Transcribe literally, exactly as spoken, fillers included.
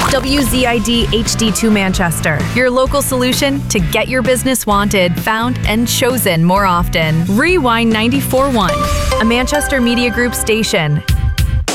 W Z I D H D two Manchester, your local solution to get your business wanted, found, and chosen more often. Rewind ninety-four point one, a Manchester Media Group station.